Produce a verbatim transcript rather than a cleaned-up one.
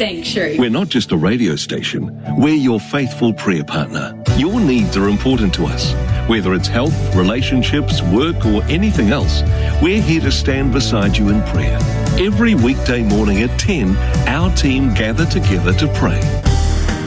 sanctuary. We're not just a radio station. We're your faithful prayer partner. Your needs are important to us. Whether it's health, relationships, work, or anything else, we're here to stand beside you in prayer. Every weekday morning at ten, our team gather together to pray.